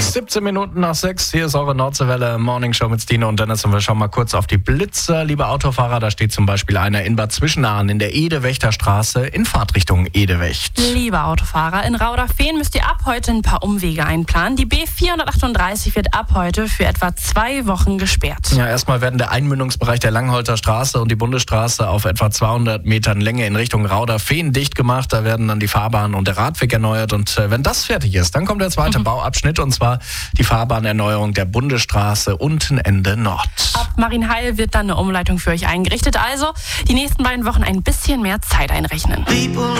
17 Minuten nach 6, hier ist eure Nordseewelle Morning Show mit Stine und Dennis und wir schauen mal kurz auf die Blitzer. Liebe Autofahrer, da steht zum Beispiel einer in Bad Zwischenahn in der Edewächter Straße in Fahrtrichtung Edewecht. Liebe Autofahrer, in Rauderfehn müsst ihr ab heute ein paar Umwege einplanen. Die B438 wird ab heute für etwa 2 Wochen gesperrt. Ja, erstmal werden der Einmündungsbereich der Langholter Straße und die Bundesstraße auf etwa 200 Metern Länge in Richtung Rauderfehn dicht gemacht. Da werden dann die Fahrbahn und der Radweg erneuert und wenn das fertig ist, dann kommt der zweite Bauabschnitt und zwar die Fahrbahnerneuerung der Bundesstraße unten Ende Nord. Ab Marienheil wird dann eine Umleitung für euch eingerichtet. Also die nächsten beiden Wochen ein bisschen mehr Zeit einrechnen.